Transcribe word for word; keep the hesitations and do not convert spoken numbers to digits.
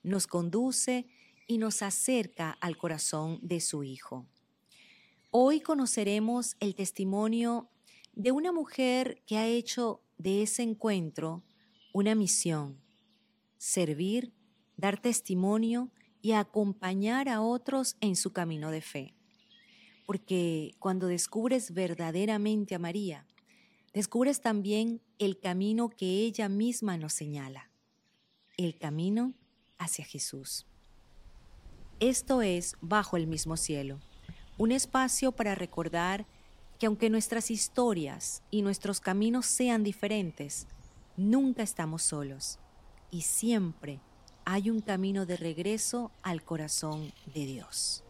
nos conduce y nos acerca al corazón de su Hijo. Hoy conoceremos el testimonio de una mujer que ha hecho de ese encuentro una misión: servir, dar testimonio y acompañar a otros en su camino de fe. Porque cuando descubres verdaderamente a María, descubres también el camino que ella misma nos señala, el camino hacia Jesús. Esto es Bajo el Mismo Cielo, un espacio para recordar que aunque nuestras historias y nuestros caminos sean diferentes, nunca estamos solos y siempre hay un camino de regreso al corazón de Dios.